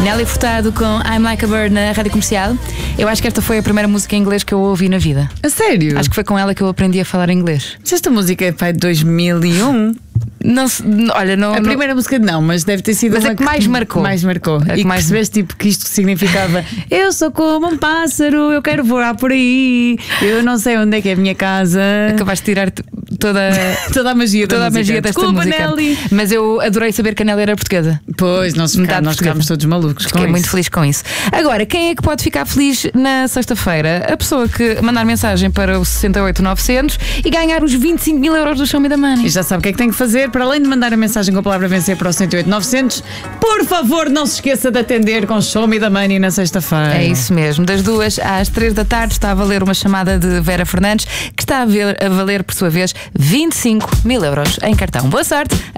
Nelly Furtado com I'm Like a Bird na Rádio Comercial. Eu acho que esta foi a primeira música em inglês que eu ouvi na vida. A sério? Acho que foi com ela que eu aprendi a falar inglês. Mas esta música é pai de 2001. Não, olha, não. A primeira música não, mas deve ter sido mas uma é que mais marcou. Mais marcou. É e que mais... percebeste tipo, que isto significava eu sou como um pássaro, eu quero voar por aí, eu não sei onde é que é a minha casa. Acabaste de tirar toda a magia toda da a música. magia desta Desculpa, música. Nelly. Mas eu adorei saber que a Nelly era portuguesa. Pois, nós ficámos todos malucos. Fiquei muito feliz com isso. Agora, quem é que pode ficar feliz na sexta-feira? A pessoa que mandar mensagem para o 68900 e ganhar os 25 mil euros do Show Me the Money. E já sabe o que é que tem que fazer, para além de mandar a mensagem com a palavra vencer para o 108900, por favor, não se esqueça de atender com Show Me the Money na sexta-feira. É isso mesmo, das 2 às 3 da tarde está a valer uma chamada de Vera Fernandes, que está a valer, por sua vez, 25 mil euros em cartão. Boa sorte!